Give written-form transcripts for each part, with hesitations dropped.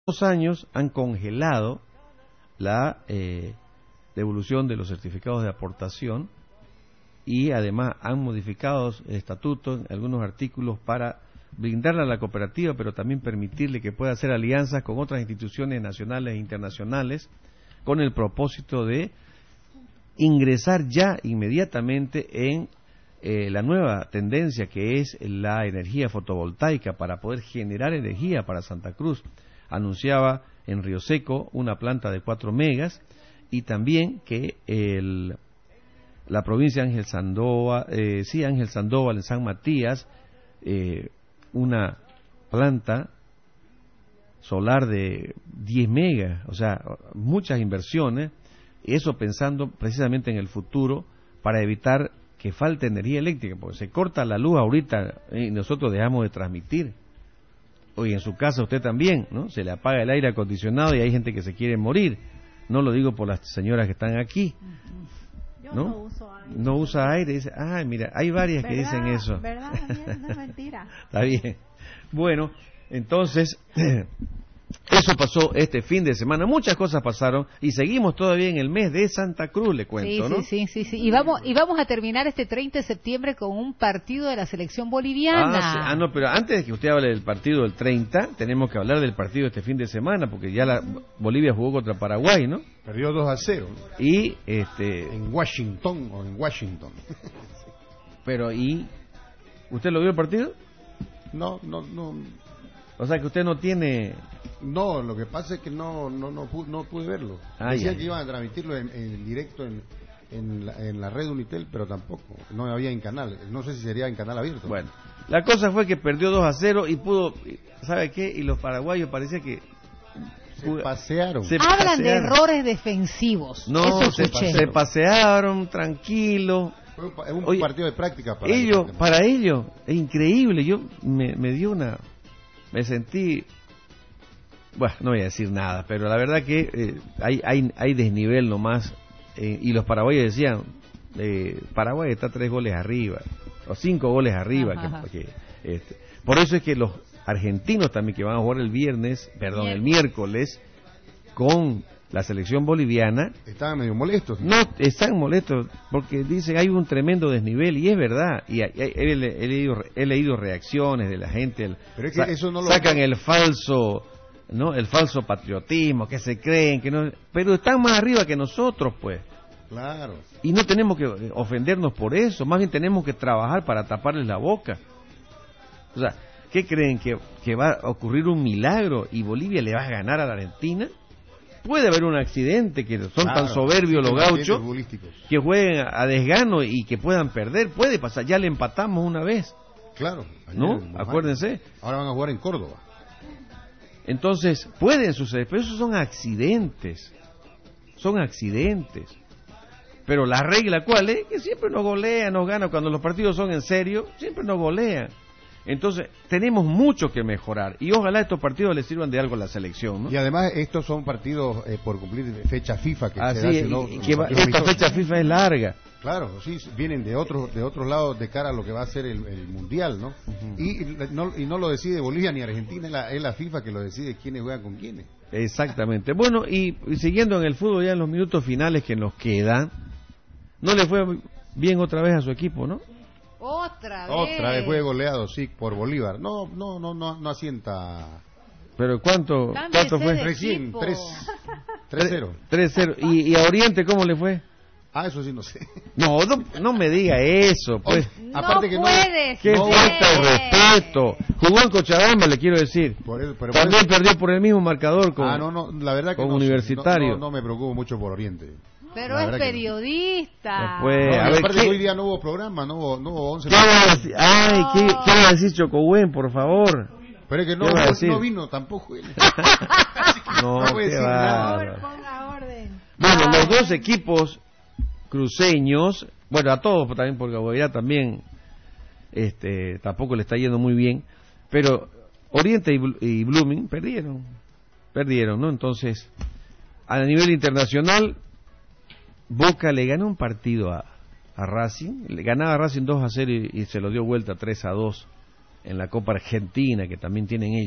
años han congelado la devolución de los certificados de aportación y además han modificado el estatuto en algunos artículos para brindarle a la cooperativa, pero también permitirle que pueda hacer alianzas con otras instituciones nacionales e internacionales con el propósito de ingresar ya inmediatamente en la nueva tendencia que es la energía fotovoltaica para poder generar energía para Santa Cruz. Anunciaba en Río Seco una planta de 4 megas y también que la provincia de Ángel Sandoval en San Matías, una planta solar de 10 megas, o sea, muchas inversiones, eso pensando precisamente en el futuro para evitar que falte energía eléctrica, porque se corta la luz ahorita y nosotros dejamos de transmitir. Oye, en su casa usted también, ¿no? Se le apaga el aire acondicionado y hay gente que se quiere morir. No lo digo por las señoras que están aquí, Yo ¿no? no uso aire. No usa aire, dice, mira, hay varias que dicen eso. ¿Verdad, Daniel? No es mentira. Está bien. Bueno, entonces, eso pasó este fin de semana. Muchas cosas pasaron y seguimos todavía en el mes de Santa Cruz, le cuento, ¿no? Sí. Y vamos a terminar este 30 de septiembre con un partido de la selección boliviana. No, pero antes de que usted hable del partido del 30, tenemos que hablar del partido de este fin de semana, porque ya Bolivia jugó contra Paraguay, ¿no? Perdió 2-0. Y, en Washington. Pero, ¿usted lo vio el partido? No. O sea que usted no tiene... No, lo que pasa es que no pude verlo. Decían que iban a transmitirlo en directo en la red Unitel, pero tampoco. No había en canal. No sé si sería en canal abierto. Bueno, la cosa fue que perdió 2-0 y pudo... ¿Sabe qué? Y los paraguayos parecía que... Se pasearon. Hablan de errores defensivos. No, se pasearon tranquilos. Es un partido de práctica para para ellos. Es increíble. Yo me dio una... Me sentí... Bueno, no voy a decir nada, pero la verdad que hay desnivel nomás. Y los paraguayos decían, Paraguay está 3 goles arriba, o 5 goles arriba. Por eso es que los argentinos también, que van a jugar el miércoles, con la selección boliviana... Estaban medio molestos. No, están molestos, porque dicen hay un tremendo desnivel, y es verdad. Y he leído reacciones de la gente. Pero es que eso no sacan el falso patriotismo, que se creen que no, pero están más arriba que nosotros, pues. Claro. Y no tenemos que ofendernos por eso, más bien tenemos que trabajar para taparles la boca. O sea, ¿qué creen? ¿Que va a ocurrir un milagro y Bolivia le va a ganar a la Argentina? Puede haber un accidente, que son tan soberbios los gauchos que jueguen a desgano y que puedan perder. Puede pasar, ya le empatamos una vez. Claro. ¿No? Acuérdense. Ahora van a jugar en Córdoba. Entonces, pueden suceder, pero esos son accidentes. Pero la regla, ¿cuál es? Que siempre nos golean, nos ganan. Cuando los partidos son en serio, siempre nos golean. Entonces, tenemos mucho que mejorar. Y ojalá estos partidos les sirvan de algo a la selección, ¿no? Y además, estos son partidos por cumplir fecha FIFA. Esta fecha FIFA es larga. Claro, sí, vienen de otros lados de cara a lo que va a ser el Mundial, ¿no? Uh-huh. Y no lo decide Bolivia ni Argentina, es la FIFA que lo decide quiénes juegan con quiénes. Exactamente. Bueno, y siguiendo en el fútbol ya en los minutos finales que nos quedan, no le fue bien otra vez a su equipo, ¿no? Otra vez fue goleado, sí, por Bolívar. No asienta. ¿Pero cuánto fue? 3-0. 3-0. ¿Y a Oriente cómo le fue? Eso sí no sé. No me diga eso, pues. Aparte que qué falta de respeto. Jugó en Cochabamba, le quiero decir. También perdió por el mismo marcador con la verdad que Universitario. No me preocupo mucho por Oriente. Pero es periodista. Aparte que hoy día no hubo programa, no hubo 11. ¿Qué va a decir Chocobuen, por favor? Pero es que no vino tampoco. No puede decir nada. Ponga orden. Bueno, los dos equipos cruceños, bueno, a todos también, porque a Guavirá también tampoco le está yendo muy bien, pero Oriente y Blooming perdieron, ¿no? Entonces, a nivel internacional, Boca le ganó un partido a Racing, le ganaba a Racing 2-0 y se lo dio vuelta 3-2 en la Copa Argentina, que también tienen ellos.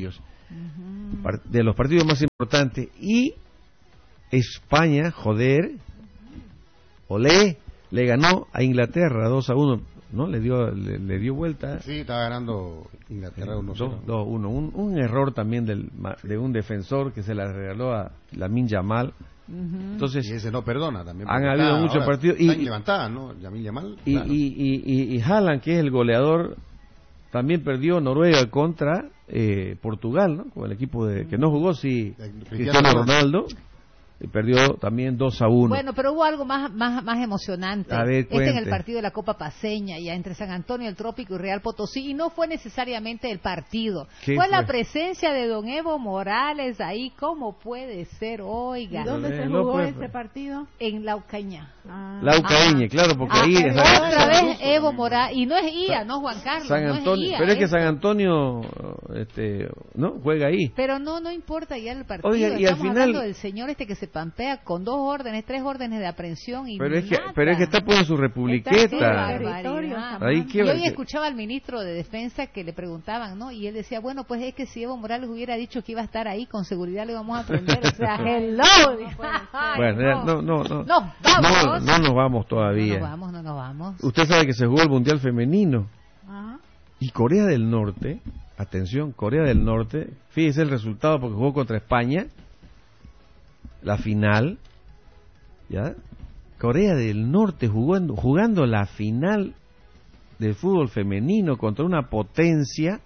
de los partidos más importantes. Y España, joder, olé, le ganó a Inglaterra 2-1, ¿no? Le dio vuelta. Sí, estaba ganando Inglaterra 1-0. 2-1. Un error también de un defensor que se la regaló a Lamine Yamal. Entonces, y ese no perdona también. Han habido muchos partidos. Y levantada, ¿no? Lamine Yamal. Claro. Y Haaland, que es el goleador, también perdió Noruega contra Portugal, ¿no? Con el equipo que no jugó, sí, Cristiano Ronaldo. Y perdió también 2-1. Bueno, pero hubo algo más emocionante. A ver, en el partido de la Copa Paceña, ya entre San Antonio, el Trópico y Real Potosí, y no fue necesariamente el partido. Fue la presencia de don Evo Morales ahí. ¿Cómo puede ser? Oiga. ¿Y dónde se jugó ese partido? En Laucaña. Laucaña, claro, porque ahí es otra vez Evo Morales, y no es IA, no Juan Carlos, San Antonio, no es IA, pero es que San Antonio no juega ahí. Pero no importa ya el partido. Oiga, y al final hablando del señor que se pampea con 3 órdenes de aprehensión y pero es que está por su republiqueta. Ahí yo hoy escuchaba al ministro de Defensa que le preguntaban, ¿no? Y él decía, bueno, pues es que si Evo Morales hubiera dicho que iba a estar ahí, con seguridad le íbamos a prender. O sea, hello. Bueno, no nos vamos todavía. No nos vamos. Usted sabe que se jugó el Mundial Femenino. Y Corea del Norte, atención, Corea del Norte, fíjese el resultado porque jugó contra España. La final, ¿ya? Corea del Norte jugando la final del fútbol femenino contra una potencia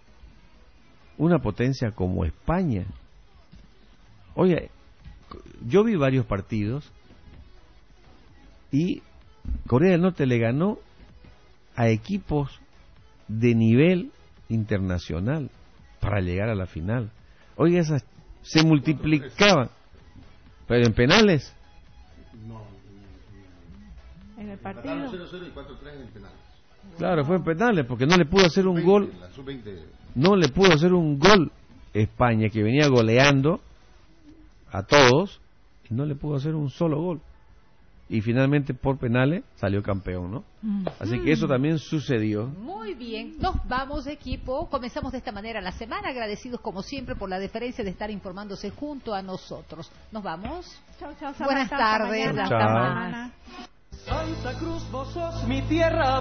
como España. Oye, yo vi varios partidos y Corea del Norte le ganó a equipos de nivel internacional para llegar a la final. Oye, esas se multiplicaban. Pero en penales. En el partido. 0-0 y 4-3 en penales. Claro, fue en penales porque no le pudo hacer un gol. No le pudo hacer un gol España, que venía goleando a todos, y no le pudo hacer un solo gol. Y finalmente por penales salió campeón, ¿no? Así que eso también sucedió. Muy bien, nos vamos, equipo. Comenzamos de esta manera la semana, agradecidos como siempre por la deferencia de estar informándose junto a nosotros. Nos vamos. Chau, buenas tardes, hasta mañana. Santa Cruz, vos sos mi tierra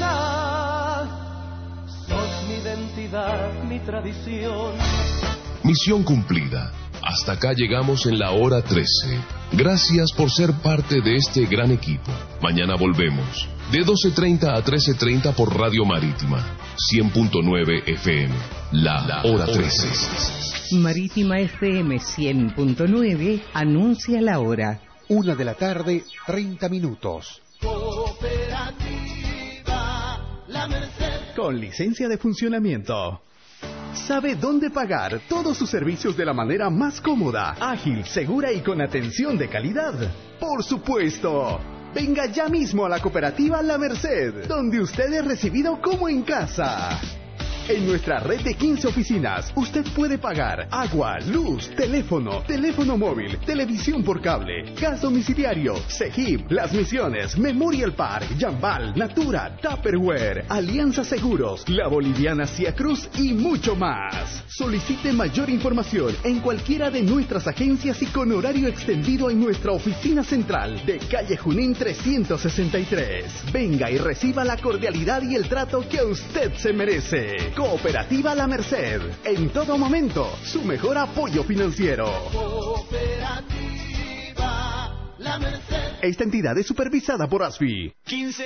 buena, sos mi identidad, mi tradición. Misión cumplida. Hasta acá llegamos en la hora 13. Gracias por ser parte de este gran equipo. Mañana volvemos, de 12:30 a 13:30 por Radio Marítima, 100.9 FM, la hora 13. Marítima FM 100.9 anuncia la hora. 1:30 Cooperativa La Merced. Con licencia de funcionamiento. Sabe dónde pagar todos sus servicios de la manera más cómoda, ágil, segura y con atención de calidad. Por supuesto. Venga ya mismo a la cooperativa La Merced, donde usted es recibido como en casa. En nuestra red de 15 oficinas, usted puede pagar agua, luz, teléfono móvil, televisión por cable, gas domiciliario, CEGIP, Las Misiones, Memorial Park, Jambal, Natura, Tupperware, Alianza Seguros, La Boliviana Cia Cruz y mucho más. Solicite mayor información en cualquiera de nuestras agencias y con horario extendido en nuestra oficina central de calle Junín 363. Venga y reciba la cordialidad y el trato que usted se merece. Cooperativa La Merced, en todo momento, su mejor apoyo financiero. Cooperativa La Merced. Esta entidad es supervisada por ASFI.